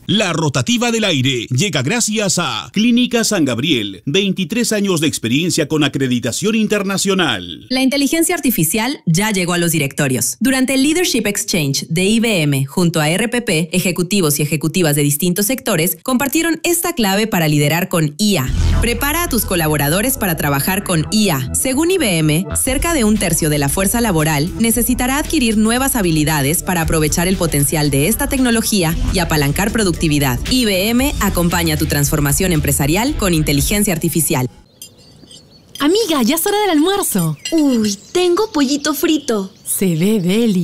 La rotativa del aire llega gracias a Clínica San Gabriel, 23 años de experiencia con acreditación internacional. La inteligencia artificial ya llegó a los directorios. Durante el Leadership Exchange de IBM junto a RPP, ejecutivos y ejecutivas de distintos sectores compartieron esta clave para liderar con IA. Prepara a tus colaboradores para trabajar con IA. Según IBM, cerca de un tercio de la fuerza laboral necesitará adquirir nuevas habilidades para aprovechar el potencial de esta tecnología y apalancar productividad. IBM acompaña tu transformación empresarial con inteligencia artificial. Amiga, ya es hora del almuerzo. Uy, tengo pollito frito. Se ve deli.